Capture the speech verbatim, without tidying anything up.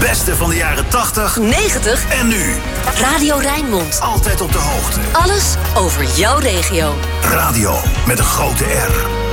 beste van de jaren tachtig, negentig en nu. Radio Rijnmond. Altijd op de hoogte. Alles over jouw regio. Radio met een grote R.